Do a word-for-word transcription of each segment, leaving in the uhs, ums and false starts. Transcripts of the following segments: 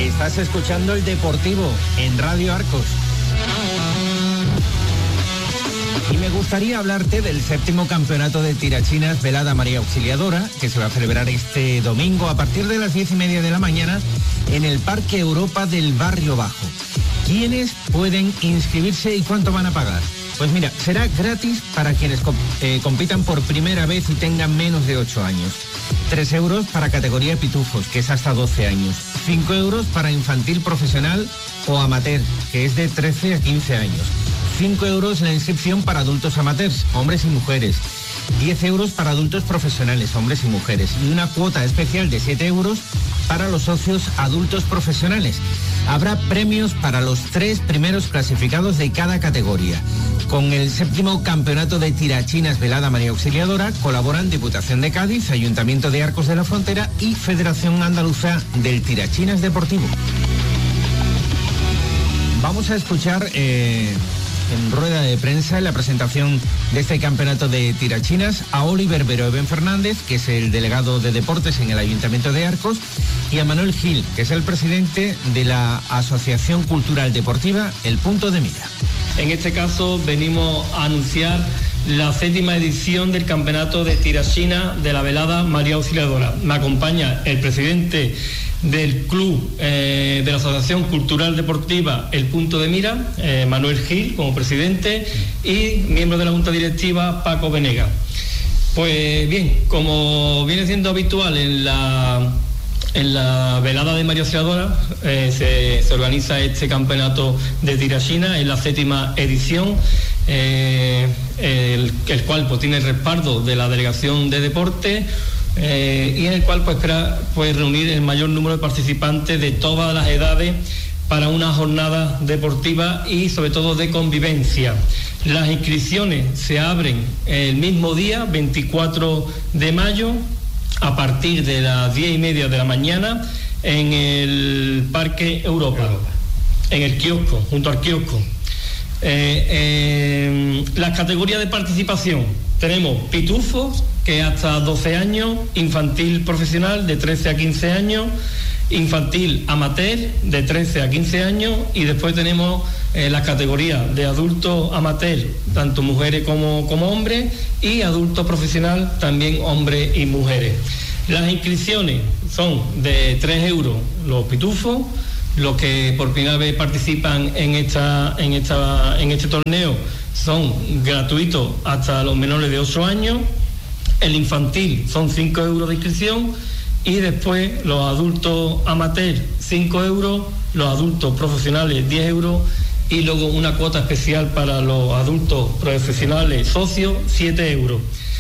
Estás escuchando El Deportivo en Radio Arcos. Y me gustaría hablarte del séptimo campeonato de tirachinas Velada María Auxiliadora, que se va a celebrar este domingo a partir de las diez y media de la mañana en el Parque Europa del Barrio Bajo. ¿Quiénes pueden inscribirse y cuánto van a pagar? Pues mira, será gratis para quienes eh, compitan por primera vez y tengan menos de ocho años. tres euros para categoría pitufos, que es hasta doce años. cinco euros para infantil profesional o amateur, que es de trece a quince años. cinco euros la inscripción para adultos amateurs, hombres y mujeres. diez euros para adultos profesionales, hombres y mujeres. Y una cuota especial de siete euros para los socios adultos profesionales. Habrá premios para los tres primeros clasificados de cada categoría. Con el séptimo campeonato de tirachinas Velada María Auxiliadora colaboran Diputación de Cádiz, Ayuntamiento de Arcos de la Frontera y Federación Andaluza del Tirachinas Deportivo. Vamos a escuchar eh, en rueda de prensa en la presentación de este campeonato de tirachinas a Oliver Beroeben Fernández, que es el delegado de deportes en el Ayuntamiento de Arcos, y a Manuel Gil, que es el presidente de la Asociación Cultural Deportiva El Punto de Mira. En este caso venimos a anunciar la séptima edición del campeonato de tirachina de la Velada María Auxiliadora. Me acompaña el presidente del club eh, de la Asociación Cultural Deportiva El Punto de Mira, eh, Manuel Gil como presidente, y miembro de la Junta Directiva Paco Venegas. Pues bien, como viene siendo habitual en la En la velada de María Auxiliadora eh, se, se organiza este campeonato de tirachina, en la séptima edición, eh, el, el cual pues tiene el respaldo de la Delegación de Deporte eh, y en el cual pues espera pues, reunir el mayor número de participantes de todas las edades para una jornada deportiva y sobre todo de convivencia. Las inscripciones se abren el mismo día, veinticuatro de mayo, a partir de las diez y media de la mañana en el Parque Europa, Europa. en el kiosco, junto al kiosco. Eh, eh, las categorías de participación, tenemos pitufos, que hasta doce años, infantil profesional de trece a quince años, infantil amateur de trece a quince años, y después tenemos eh, las categorías de adultos amateur, tanto mujeres como, como hombres, y adulto profesional, también hombres y mujeres. Las inscripciones son de tres euros los pitufos. Los que por primera vez participan en esta, en esta, en este torneo son gratuitos hasta los menores de ocho años. El infantil son cinco euros de inscripción, y después los adultos amateur cinco euros, los adultos profesionales diez euros, y luego una cuota especial para los adultos profesionales socios siete euros.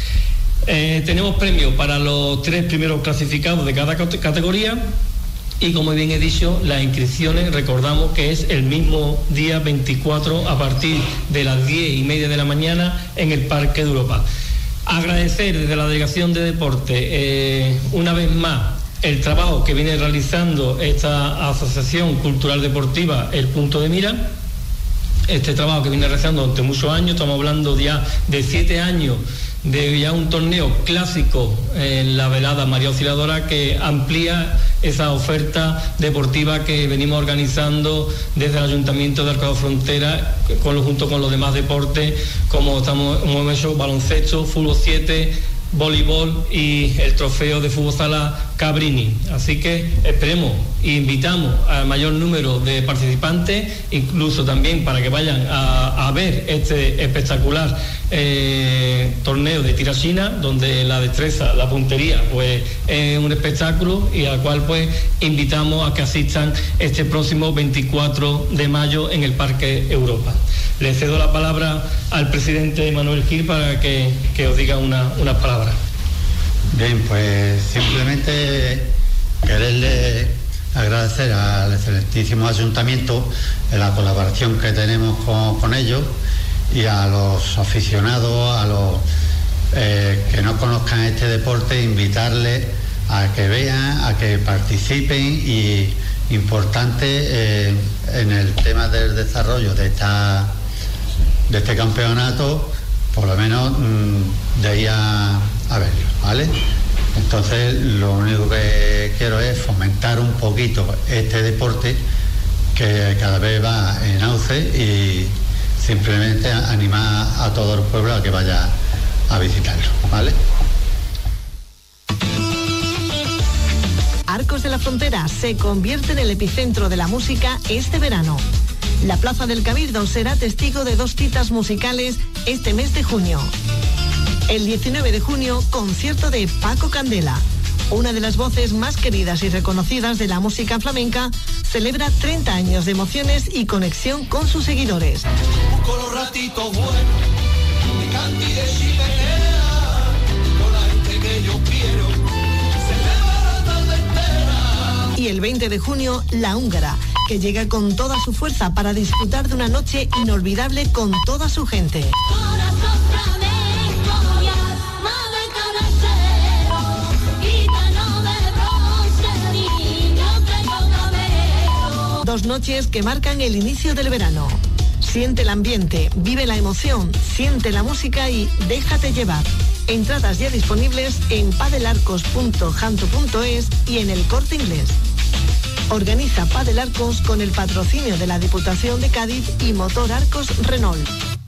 Eh, tenemos premios para los tres primeros clasificados de cada categoría, y como bien he dicho, las inscripciones, recordamos que es el mismo día veinticuatro a partir de las diez y media de la mañana en el Parque de Europa. Agradecer desde la Delegación de Deporte eh, una vez más el trabajo que viene realizando esta Asociación Cultural Deportiva El Punto de Mira, este trabajo que viene realizando durante muchos años. Estamos hablando ya de siete años de ya un torneo clásico en la Velada María Auxiliadora, que amplía esa oferta deportiva que venimos organizando desde el Ayuntamiento de Arcos de la Frontera, con, junto con los demás deportes, como estamos, hemos hecho baloncesto, fútbol siete, voleibol y el trofeo de fútbol sala Cabrini. Así que esperemos e invitamos al mayor número de participantes, incluso también para que vayan a, a ver este espectacular eh, torneo de tirachina, donde la destreza, la puntería, pues es un espectáculo, y al cual pues invitamos a que asistan este próximo veinticuatro de mayo en el Parque Europa. Le cedo la palabra al presidente Manuel Gil para que, que os diga una, unas palabras. Bien, pues simplemente quererle agradecer al excelentísimo ayuntamiento la colaboración que tenemos con, con ellos, y a los aficionados, a los eh, que no conozcan este deporte, invitarles a que vean, a que participen, y importante eh, en el tema del desarrollo de esta de este campeonato, por lo menos mmm, de ir a, a verlo, ¿vale? Entonces lo único que quiero es fomentar un poquito este deporte que cada vez va en auge y simplemente animar a todo el pueblo a que vaya a visitarlo, ¿vale? Arcos de la Frontera se convierte en el epicentro de la música este verano. La Plaza del Cabildo será testigo de dos citas musicales este mes de junio. El diecinueve de junio, concierto de Paco Candela. Una de las voces más queridas y reconocidas de la música flamenca, celebra treinta años de emociones y conexión con sus seguidores. Con los ratitos buenos, de canti de chimenea, con la gente que yo quiero, celebra la tarde entera. Y el veinte de junio, La Húngara, que llega con toda su fuerza para disfrutar de una noche inolvidable con toda su gente. Dos noches que marcan el inicio del verano. Siente el ambiente, vive la emoción, siente la música y déjate llevar. Entradas ya disponibles en padelarcos punto janto punto es y en el Corte Inglés. Organiza Padel Arcos con el patrocinio de la Diputación de Cádiz y Motor Arcos Renault.